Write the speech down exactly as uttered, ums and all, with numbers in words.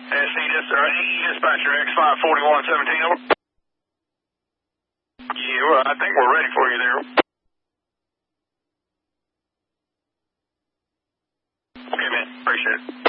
S C dis- or E dispatcher X five forty-one seventeen, over. Yeah, well, I think we're ready for you there. Okay, man. Appreciate it.